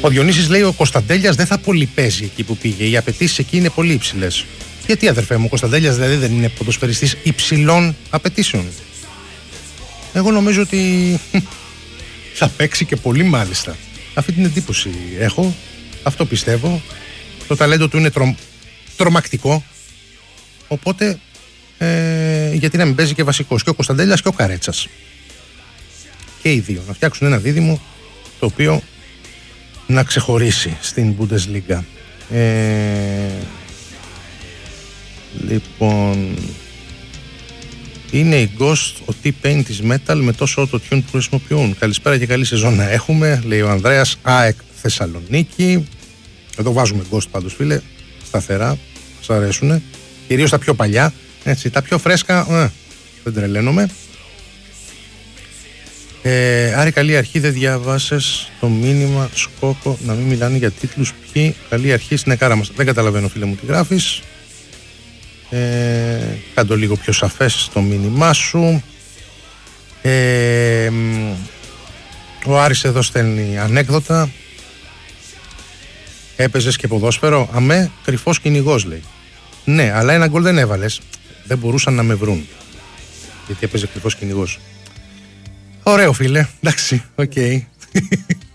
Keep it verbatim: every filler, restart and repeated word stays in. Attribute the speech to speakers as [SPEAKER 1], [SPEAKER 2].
[SPEAKER 1] Ο Διονύσης λέει: ο Κωνσταντέλιας δεν θα πολύ παίζει εκεί που πήγε. Οι απαιτήσεις εκεί είναι πολύ υψηλές. Γιατί, αδερφέ μου, ο Κωνσταντέλιας δηλαδή δεν είναι ποδοσφαιριστής υψηλών απαιτήσεων? Εγώ νομίζω ότι θα παίξει και πολύ, μάλιστα. Αυτή την εντύπωση έχω. Αυτό πιστεύω. Το ταλέντο του είναι τρο... τρομακτικό. Οπότε ε, γιατί να μην παίζει και βασικός? Και ο Κωνσταντέλιας και ο Καρέτσας. Και οι δύο. Να φτιάξουν ένα δίδυμο το οποίο να ξεχωρίσει στην Bundesliga. Ε, λοιπόν, είναι η Ghost ο T-Pain της Metal με τόσο auto-tune που χρησιμοποιούν. Καλησπέρα και καλή σεζόν να έχουμε, λέει ο Ανδρέας. ΑΕΚ Θεσσαλονίκη. Εδώ βάζουμε Ghost πάντως, φίλε, σταθερά, μας αρέσουνε. Κυρίως τα πιο παλιά, έτσι, τα πιο φρέσκα, ε, δεν τρελαίνομαι. Ε, Άρη, καλή αρχή, δεν διαβάσες το μήνυμα Σκόκο να μην μιλάνε για τίτλους. Ποιοι? Καλή αρχή στην εκάρα μας. Δεν καταλαβαίνω, φίλε μου, τι γράφεις. Ε, κάντο λίγο πιο σαφές το μήνυμά σου. ε, Ο Άρης εδώ στέλνει ανέκδοτα. Έπαιζες και ποδόσφαιρο? Αμέ, κρυφός κυνηγός, λέει. Ναι, αλλά ένα γκολ δεν έβαλες. Δεν μπορούσαν να με βρουν, γιατί έπαιζε κρυφός κυνηγός. Ωραίο, φίλε, εντάξει, οκ. Okay.